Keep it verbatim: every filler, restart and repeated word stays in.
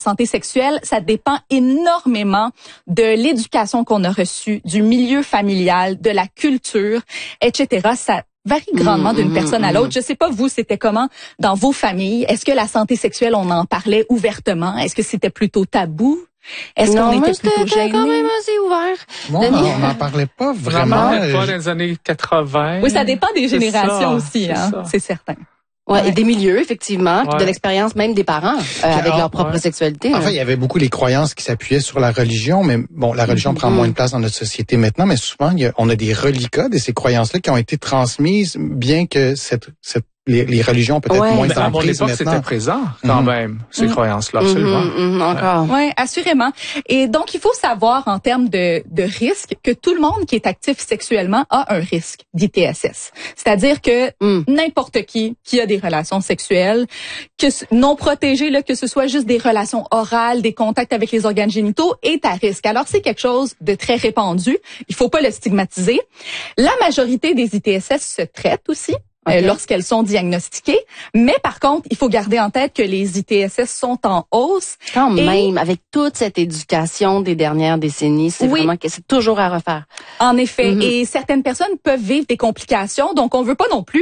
santé sexuelle, ça dépend énormément de l'éducation qu'on a reçue, du milieu familial, de la culture, et cetera. Ça varie grandement d'une mmh, personne à l'autre. Je sais pas, vous, c'était comment dans vos familles? Est-ce que la santé sexuelle, on en parlait ouvertement? Est-ce que c'était plutôt tabou? Est-ce non, qu'on était plutôt gênés? quand même assez ouvert. Non, on n'en parlait pas vraiment. Vraiment, pas dans les années quatre-vingts. Oui, ça dépend des générations ça, aussi, hein, c'est certain. Ouais, ouais, et des milieux, effectivement, puis ouais. de l'expérience même des parents euh, avec leur propre ouais. sexualité. Enfin, il y avait beaucoup les croyances qui s'appuyaient sur la religion, mais bon, la religion mm-hmm. prend moins de place dans notre société maintenant, mais souvent, il y a, on a des reliquats de ces croyances-là qui ont été transmises, bien que cette, cette les, les religions ont peut-être ouais. moins mais à mon d'emprise époque, maintenant. c'était présent quand mm-hmm. même, ces mm-hmm. croyances-là, absolument. Mm-hmm. Mm-hmm. Encore. Oui, assurément. Et donc, il faut savoir en termes de, de risque que tout le monde qui est actif sexuellement a un risque d'I T S S. C'est-à-dire que mm. n'importe qui qui a des relations sexuelles, que non protégées, là, que ce soit juste des relations orales, des contacts avec les organes génitaux, est à risque. Alors, c'est quelque chose de très répandu. Il faut pas le stigmatiser. La majorité des I T S S se traitent aussi. Okay. Euh, lorsqu'elles sont diagnostiquées. Mais par contre, il faut garder en tête que les I T S S sont en hausse. Quand et même, avec toute cette éducation des dernières décennies, c'est oui. vraiment que c'est toujours à refaire. En effet. Mm-hmm. Et certaines personnes peuvent vivre des complications. Donc, on veut pas non plus